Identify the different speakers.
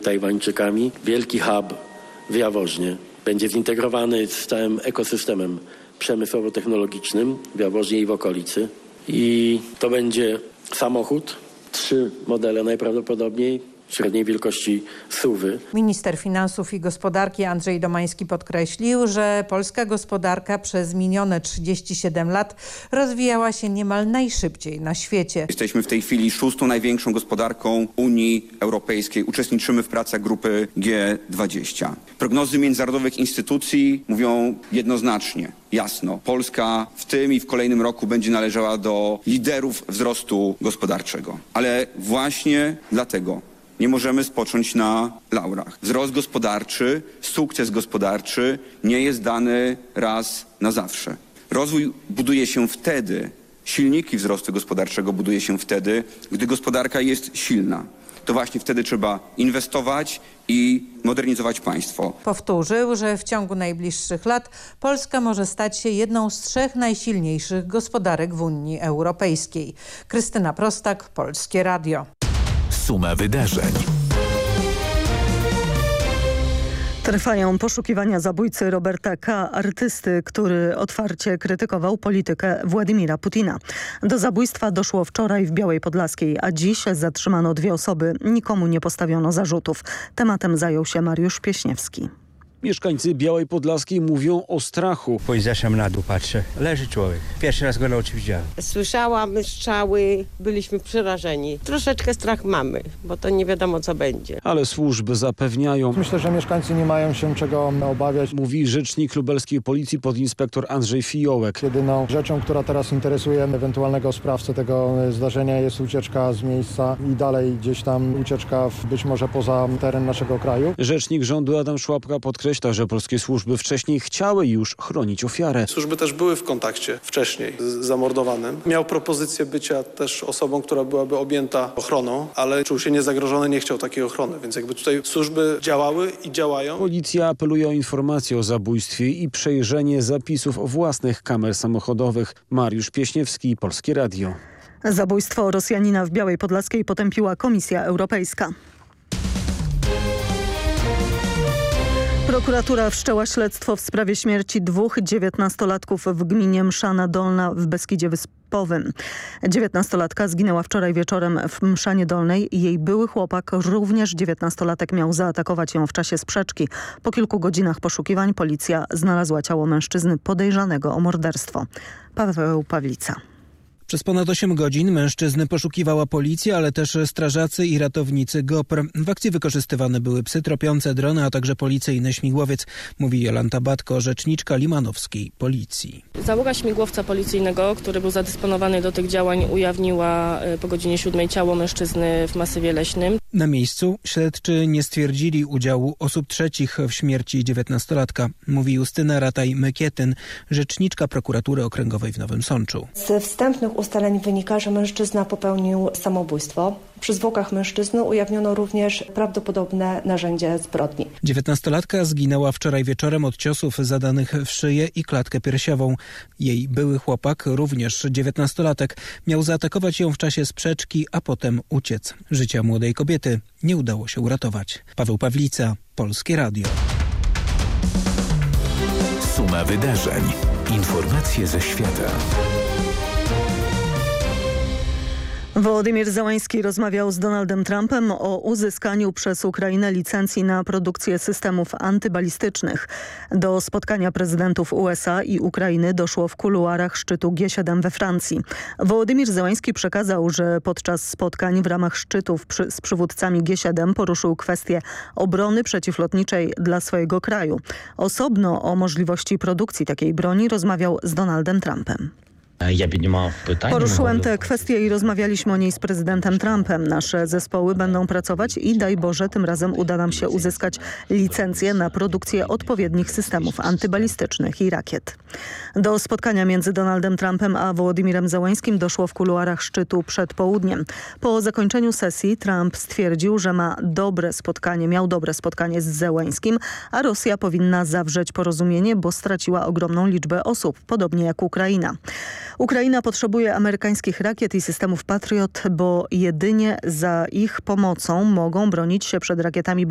Speaker 1: Tajwańczykami. Wielki hub w Jaworznie będzie zintegrowany z całym ekosystemem przemysłowo-technologicznym w Jaworznie i w okolicy. I to będzie samochód, 3 modele najprawdopodobniej, średniej wielkości SUV-y.
Speaker 2: Minister finansów i gospodarki Andrzej Domański podkreślił, że polska gospodarka przez minione 37 lat rozwijała się niemal najszybciej na świecie.
Speaker 3: Jesteśmy w tej chwili 6. największą gospodarką Unii Europejskiej. Uczestniczymy w pracach grupy G20. Prognozy międzynarodowych instytucji mówią jednoznacznie, jasno. Polska w tym i w kolejnym roku będzie należała do liderów wzrostu gospodarczego. Ale właśnie dlatego nie możemy spocząć na laurach. Wzrost gospodarczy, sukces gospodarczy nie jest dany raz na zawsze. Rozwój buduje się wtedy, silniki wzrostu gospodarczego buduje się wtedy, gdy gospodarka jest silna. To właśnie wtedy trzeba inwestować i modernizować państwo.
Speaker 2: Powtórzył, że w ciągu najbliższych lat Polska może stać się jedną z 3 najsilniejszych gospodarek w Unii Europejskiej. Krystyna Prostak, Polskie Radio.
Speaker 4: Suma wydarzeń.
Speaker 5: Trwają poszukiwania zabójcy Roberta K., artysty, który otwarcie krytykował politykę Władimira Putina. Do zabójstwa doszło wczoraj w Białej Podlaskiej, a dziś zatrzymano 2 osoby. Nikomu nie postawiono zarzutów. Tematem zajął się Mariusz Pieśniewski.
Speaker 6: Mieszkańcy Białej Podlaskiej mówią o strachu.
Speaker 7: Zeszłam na dół, patrzę. Leży człowiek. Pierwszy raz go na oczy widziałem.
Speaker 8: Słyszałam strzały, byliśmy przerażeni. Troszeczkę strach mamy, bo to nie wiadomo co będzie.
Speaker 6: Ale służby zapewniają.
Speaker 9: Myślę, że mieszkańcy nie mają się czego obawiać.
Speaker 6: Mówi rzecznik lubelskiej policji podinspektor Andrzej Fijołek.
Speaker 9: Jedyną rzeczą, która teraz interesuje ewentualnego sprawcę tego zdarzenia, jest ucieczka z miejsca i dalej gdzieś tam ucieczka być może poza teren naszego kraju.
Speaker 6: Rzecznik rządu Adam Szłapka podkreśla, że polskie służby wcześniej chciały już chronić ofiarę.
Speaker 10: Służby też były w kontakcie wcześniej z zamordowanym. Miał propozycję bycia też osobą, która byłaby objęta ochroną, ale czuł się niezagrożony, nie chciał takiej ochrony, więc jakby tutaj służby działały i działają.
Speaker 6: Policja apeluje o informację o zabójstwie i przejrzenie zapisów własnych kamer samochodowych. Mariusz Pieśniewski, Polskie Radio.
Speaker 5: Zabójstwo Rosjanina w Białej Podlaskiej potępiła Komisja Europejska. Prokuratura wszczęła śledztwo w sprawie śmierci 2 19-latków w gminie Mszana Dolna w Beskidzie Wyspowym. 19-latka zginęła wczoraj wieczorem w Mszanie Dolnej. Jej były chłopak, również 19-latek, miał zaatakować ją w czasie sprzeczki. Po kilku godzinach poszukiwań policja znalazła ciało mężczyzny podejrzanego o morderstwo. Paweł Pawlica.
Speaker 11: Przez ponad 8 godzin mężczyzny poszukiwała policja, ale też strażacy i ratownicy GOPR. W akcji wykorzystywane były psy tropiące, drony, a także policyjny śmigłowiec, mówi Jolanta Batko, rzeczniczka limanowskiej policji.
Speaker 12: Załoga śmigłowca policyjnego, który był zadysponowany do tych działań, ujawniła po godzinie 7 ciało mężczyzny w masywie leśnym.
Speaker 11: Na miejscu śledczy nie stwierdzili udziału osób trzecich w śmierci 19-latka, mówi Justyna Rataj-Mykietyn, rzeczniczka prokuratury okręgowej w Nowym Sączu.
Speaker 13: Ze wstępnych ustaleń wynika, że mężczyzna popełnił samobójstwo. Przy zwłokach mężczyzny ujawniono również prawdopodobne narzędzie zbrodni.
Speaker 11: 19-latka zginęła wczoraj wieczorem od ciosów zadanych w szyję i klatkę piersiową. Jej były chłopak, również 19-latek, miał zaatakować ją w czasie sprzeczki, a potem uciec. Życia młodej kobiety nie udało się uratować. Paweł Pawlica, Polskie Radio.
Speaker 4: Suma wydarzeń. Informacje ze świata.
Speaker 5: Wołodymyr Zełański rozmawiał z Donaldem Trumpem o uzyskaniu przez Ukrainę licencji na produkcję systemów antybalistycznych. Do spotkania prezydentów USA i Ukrainy doszło w kuluarach szczytu G7 we Francji. Wołodymyr Zełański przekazał, że podczas spotkań w ramach szczytów z przywódcami G7 poruszył kwestię obrony przeciwlotniczej dla swojego kraju. Osobno o możliwości produkcji takiej broni rozmawiał z Donaldem Trumpem. Poruszyłem tę kwestię i rozmawialiśmy o niej z prezydentem Trumpem. Nasze zespoły będą pracować i daj Boże, tym razem uda nam się uzyskać licencję na produkcję odpowiednich systemów antybalistycznych i rakiet. Do spotkania między Donaldem Trumpem a Wołodymyrem Zełańskim doszło w kuluarach szczytu przed południem. Po zakończeniu sesji Trump stwierdził, że miał dobre spotkanie z Zełańskim, a Rosja powinna zawrzeć porozumienie, bo straciła ogromną liczbę osób, podobnie jak Ukraina. Ukraina potrzebuje amerykańskich rakiet i systemów Patriot, bo jedynie za ich pomocą mogą bronić się przed rakietami